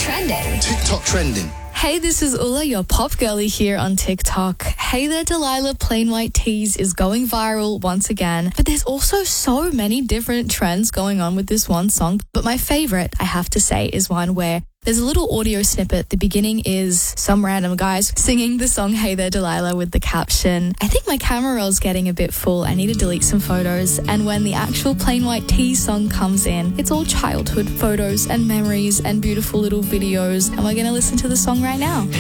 trending. TikTok trending. Hey, this is Ula, your pop girlie here on TikTok. Hey there, Delilah, Plain White Tees is going viral once again. But there's also so many different trends going on with this one song. But my favorite, I have to say, is one where there's a little audio snippet. The beginning is some random guys singing the song Hey There Delilah with the caption, I think my camera roll's getting a bit full. I need to delete some photos. And when the actual Plain White Tees song comes in, it's all childhood photos and memories and beautiful little videos. And we're going to listen to the song right now.